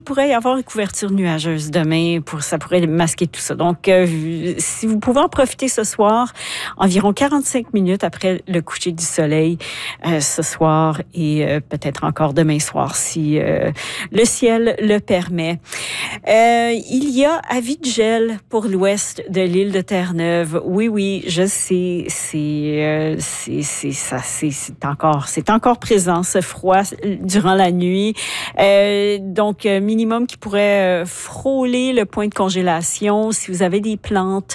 pourrait y avoir une couverture nuageuse demain, ça pourrait masquer tout ça. Donc, si vous pouvez en profiter ce soir, environ 45 minutes après le coucher du soleil ce soir et peut-être encore demain soir si le ciel le permet. Il y a avis de gel pour l'ouest de l'île de Terre-Neuve. Oui, je sais, c'est encore présent, ce froid durant la nuit. Donc, minimum qui pourrait frôler le point de congélation. Si vous avez des plantes,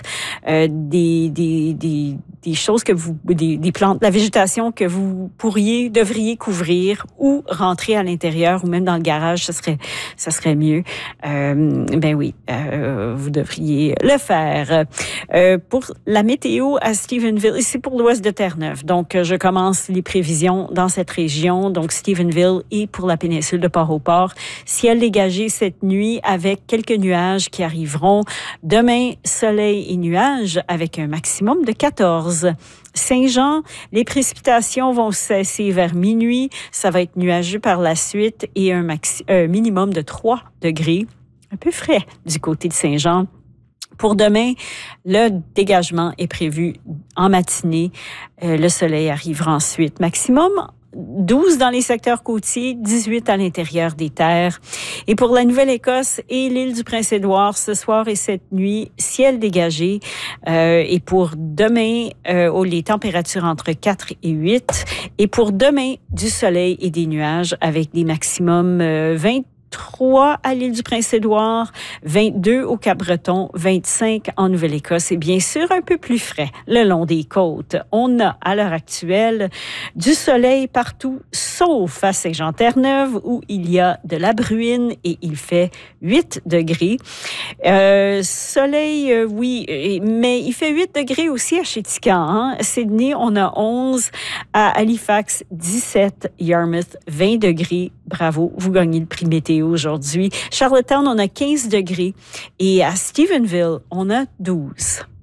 des choses que des plantes, la végétation que vous devriez couvrir ou rentrer à l'intérieur ou même dans le garage, ça serait mieux. Ben oui, vous devriez le faire. Pour la météo à Stephenville, ici pour l'ouest de Terre-Neuve. Donc, je commence les prévisions dans cette région, donc Stephenville et pour la péninsule de Port-au-Port. Ciel dégagé cette nuit avec quelques nuages qui arriveront. Demain, soleil et nuages avec un maximum de 14. Saint-Jean, les précipitations vont cesser vers minuit. Ça va être nuageux par la suite et un minimum de 3 degrés. Un peu frais du côté de Saint-Jean. Pour demain, le dégagement est prévu en matinée. Le soleil arrivera ensuite. Maximum 12 dans les secteurs côtiers, 18 à l'intérieur des terres. Et pour la Nouvelle-Écosse et l'île du Prince-Édouard, ce soir et cette nuit, ciel dégagé. Et pour demain, les températures entre 4 et 8. Et pour demain, du soleil et des nuages avec des maximums 23 à l'île du Prince-Édouard, 22 au Cap-Breton, 25 en Nouvelle-Écosse et bien sûr un peu plus frais le long des côtes. On a à l'heure actuelle du soleil partout sauf à Saint-Jean-Terre-Neuve où il y a de la bruine et il fait 8 degrés. Soleil, oui, mais il fait 8 degrés aussi à Chéticamp. Hein? Sydney, on a 11. À Halifax, 17. Yarmouth, 20 degrés. Bravo, vous gagnez le prix météo aujourd'hui. Charlottetown, on a 15 degrés. Et à Stephenville, on a 12.